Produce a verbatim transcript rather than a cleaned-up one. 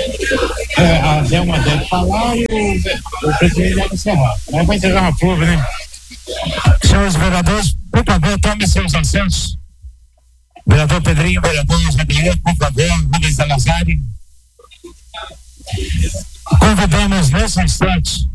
É, a Delma deve falar e o, o presidente deve encerrar. Mas vai entregar uma prova, né? Senhores vereadores, por favor, tomem seus assentos. Vereador Pedrinho, vereador Javier, por favor, Rubens Salazar. Convidamos nesse instante